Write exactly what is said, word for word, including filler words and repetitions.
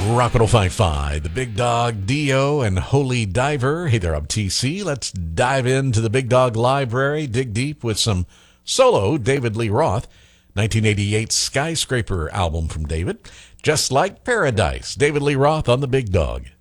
Rock one oh five point five, the Big Dog, Dio, and Holy Diver. Hey there, I'm T C. Let's dive into the Big Dog Library, dig deep with some solo David Lee Roth, nineteen eighty-eight Skyscraper album from David. Just Like Paradise, David Lee Roth on the Big Dog.